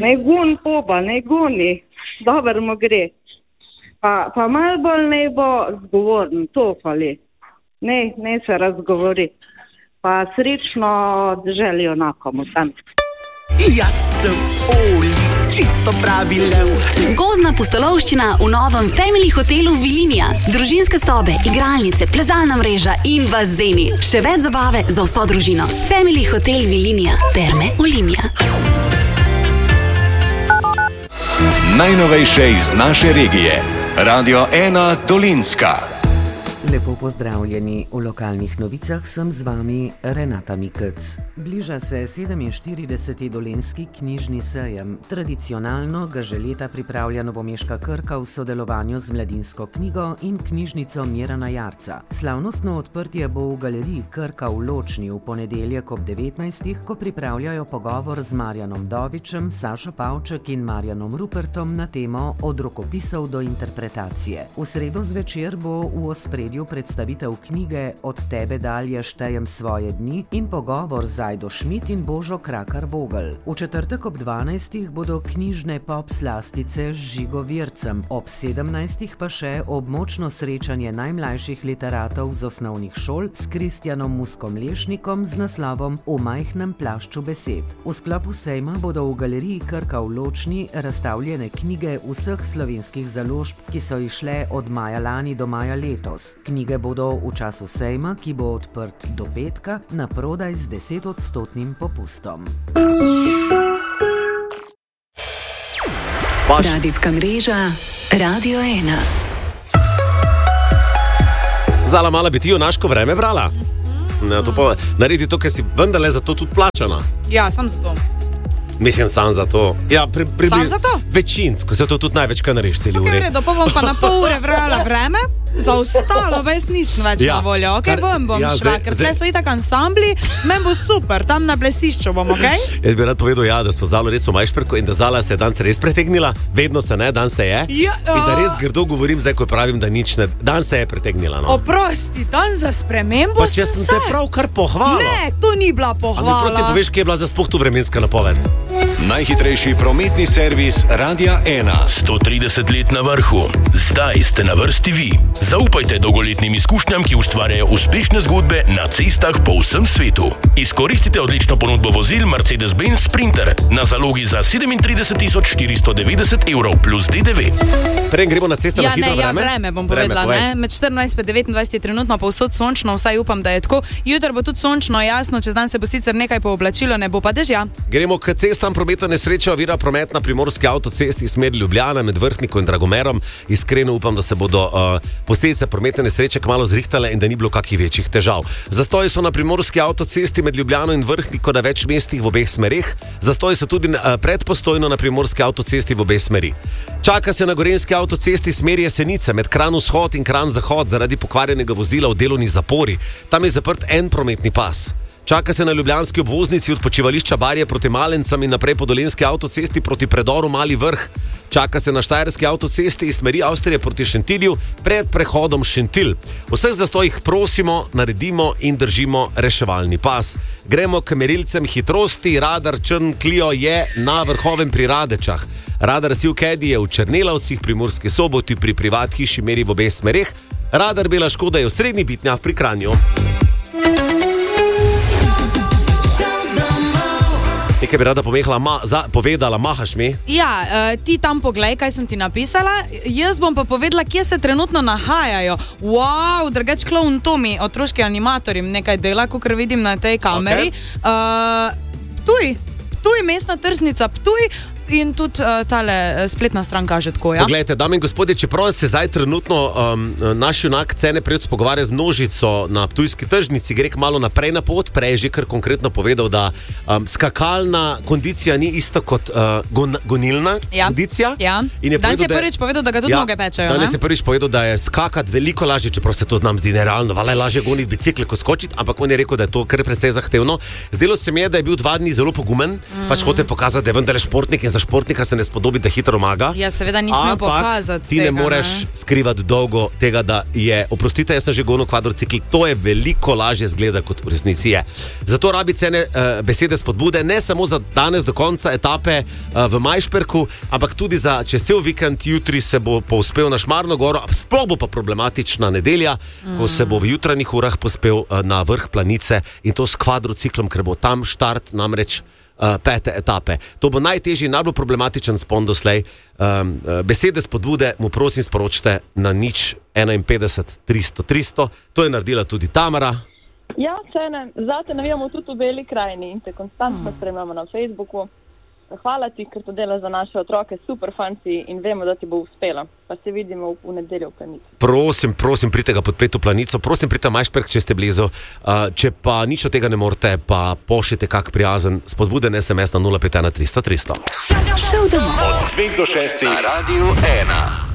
naj gun poba, naj goni, dobro mu gre. Pa malo bolj naj bo zgovoren, to fali. Ne se razgovori. Pa srečno želijo nakomu tam. Jaz sem Oli, čisto pravi lev. Gozdna pustolovščina v novem Family hotelu Vilinija. Družinske sobe, igralnice, plezalna mreža in bazeni. Še več zabave za vso družino. Family hotel Vilinija. Terme Olimia. Najnovejše iz naše regije. Radio 1 Dolinska. Lepo pozdravljeni. V lokalnih novicah sem z vami Renata Mikec. Bliža se 47. dolenjski knjižni sejem. Tradicionalno ga že leta pripravlja novomeška Krka v sodelovanju z Mladinsko knjigo in knjižnico Mirana Jarca. Slavnostno odprtje bo v galeriji Krka v Ločni v ponedeljek ob 19. ko pripravljajo pogovor z Marjanom Dovičem, Sašo Pavček in Marjanom Rupertom na temo Od rokopisov do interpretacije. V sredo zvečer bo v ospredju predstavitev knjige Od tebe dalje štejem svoje dni in pogovor z Ajdo Šmit in Božo Krakar-Vogel. V četrtek ob 12. bodo knjižne pop slastice z Žigo Vircem, ob 17. pa še območno srečanje najmlajših literatov z osnovnih šol s Kristjanom Muskom Lešnikom z naslovom V majhnem plašču besed. V sklopu sejma bodo v galeriji Krka v Ločni razstavljene knjige vseh slovenskih založb, ki so išle od maja lani do maja letos. Knjige bodo v času sejma, ki bo odprt do petka, na prodaj z 10% popustom. Radijska mreža Radio 1. Zala mala bi ti junaško vreme brala? Naredi to, ker si vendarle za to tudi plačana. Ja, sam za to. Mislim, sam za to. Ja, sam za to? Večinsko, se to tudi največ kaj nareš celi uri. Ok, pa bom pa na pol ure vrala vreme, za ostalo ves nisem več na voljo. Ok, bom šla, ker tle so itak ansambli, men bo super, tam na plesišču bom, ok? Jaz bi rad povedal, da smo Zalo res v Majšperku in da Zala se je danes res pretegnila, vedno se ne, dan se je. In da res grdo govorim zdaj, ko pravim, da nič ne, dan se je pretegnila. No. Oprosti, dan za spremembo pa če sem te pravkar pohvala. Ne, to ni bila pohvala. A mi prosim poveš, kje je bila za sploh tu vremenska napoved? Najhitrejši prometni servis Radia 1. 130 let na vrhu. Zdaj ste na vrsti vi. Zaupajte dolgoletnim izkušnjam, ki ustvarjajo uspešne zgodbe na cestah po vsem svetu. Izkoristite odlično ponudbo vozil Mercedes-Benz Sprinter na zalogi za 37.490 evrov plus DDV. Prej gremo na cesto na hitro vreme. Vreme bom povedala. Med 14 in 29 je trenutno povsod sončno, vsaj upam, da je tako. Jutro bo tudi sončno, jasno, čez dan se bo sicer nekaj pooblačilo, ne bo pa dežja. Gremo k cestam. Prometna nesreča ovira promet na primorski avtocesti smer Ljubljana med Vrhnikom in Dragomerom. Iskreno upam, da se bodo posledice prometne nesreče kmalu zrihtale in da ni bilo kakih večjih težav. Zastoji so na primorski avtocesti med Ljubljano in Vrhnikom na več mestih v obeh smereh. Zastoji so tudi pred Postojno na primorski avtocesti v obe smeri. Čaka se na gorenjski avtocesti smer Jesenice med Kranj vzhod in Kranj zahod zaradi pokvarjenega vozila v delovni zapori. Tam je zaprt en prometni pas. Čaka se na ljubljanski obvoznici od počivališča Barje proti Malencam in naprej po dolenjski avtocesti proti predoru Mali Vrh. Čaka se na štajerski avtocesti iz smeri Avstrije proti Šentilju pred prehodom Šentilj. Vseh zastojih prosimo, naredimo in držimo reševalni pas. Gremo k merilcem hitrosti. Radar Črn Clio je na Vrhovem pri Radečah. Radar Silkedi je v Črnelavcih, pri Murski Soboti, pri privat hiši meri v obeh smereh. Radar Bela Škoda je v Srednji Bitnjah pri Kranju. Nekaj bi rada povedala, mahaš mi? Ja, ti tam poglej, kaj sem ti napisala. Jaz bom pa povedala, kje se trenutno nahajajo. Wow, drugač Clown Tommy, otroški animator jim nekaj dela, kakor vidim na tej kameri. Okay. Ptuj, mestna tržnica Ptuj. In tudi tale spletna stran kaže tako, ja? Poglejte, dame in gospodje, čeprav se zdaj trenutno naš junak Cene Prevc pogovarja z množico na ptujski tržnici, gre malo naprej na pot, prej je že kar konkretno povedal, da skakalna kondicija ni ista kot gonilna kondicija. Ja. Danes je prvič povedal, da ga tudi noge pečejo. Danes je prvič povedal, da je skakati veliko lažje, čeprav se to znam zdi nerealno, vala je lažje goniti bicikle, ko skočiti, ampak on je rekel, da je to kar precej zahtevno. Zdelo se mi je, da je bil 2 dni zelo pogumen, pač hotel pokazati, da je vendarle športnik in za športnika se ne spodobi, da hitro maga. Ja, seveda nismo pokazati. Ti ne moreš skrivati dolgo tega, da je, oprostite, jaz sem že gonil kvadrocikl, to je veliko lažje zgleda, kot v resnici je. Zato rabi cene besede spodbude, ne samo za danes do konca etape v Majšperku, ampak tudi za čez cel vikend. Jutri se bo povzpel na Šmarno goro, sploh bo pa problematična nedelja, ko se bo v jutranjih urah povzpel na vrh planice in to s kvadrociklom, ker bo tam štart namreč 5. etape. To bo najtežji, najbolj problematičen spon doslej. Besede spodbude mu prosim sporočite na 051 300 300. To je naredila tudi Tamara. Ja, zate navijamo tudi v Beli krajini in te konstantno spremljamo na Facebooku. Hvala ti, ker to delaš za naše otroke, super fanci in vemo, da ti bo uspelo. Pa se vidimo v nedeljo v Planici. Prosim, pridite ga podpreti v Planico, prosim, pridite v Majšperk, če ste blizu. Če pa nič od tega ne morete, pa pošljite kak prijazen spodbuden SMS na 051 300 300. Šel domov. Od 2 do 6 na Radiu 1.